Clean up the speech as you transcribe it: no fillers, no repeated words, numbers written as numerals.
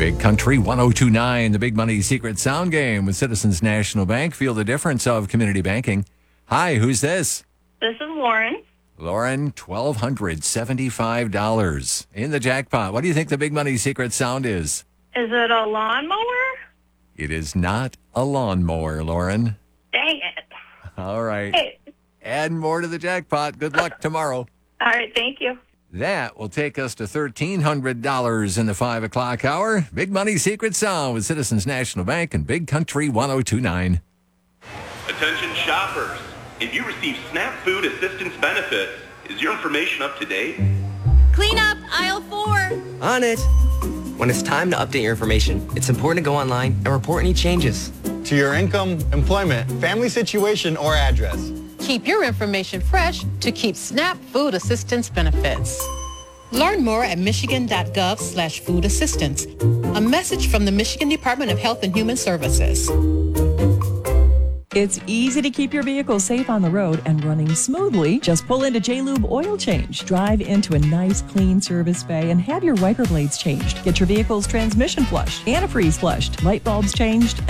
Big Country 1029, the Big Money Secret Sound Game with Citizens National Bank. Feel the difference of community banking. Hi, who's this? This is Lauren. Lauren, $1,275 in the jackpot. What do you think the Big Money Secret Sound is? Is it a lawnmower? It is not a lawnmower, Lauren. Dang it. All right. Hey. Add more to the jackpot. Good luck tomorrow. All right, thank you. That will take us to $1,300 in the 5 o'clock hour. Big Money Secret Sound with Citizens National Bank and Big Country 1029. Attention shoppers. If you receive SNAP Food Assistance benefits, is your information up to date? Clean up aisle 4. On it. When it's time to update your information, it's important to go online and report any changes. To your income, employment, family situation, or address. Keep your information fresh to keep SNAP Food Assistance benefits. Learn more at michigan.gov/food assistance. A message from the Michigan Department of Health and Human Services. It's easy to keep your vehicle safe on the road and running smoothly. Just pull into J-Lube Oil Change. Drive into a nice, clean service bay and have your wiper blades changed. Get your vehicle's transmission flushed, antifreeze flushed, light bulbs changed,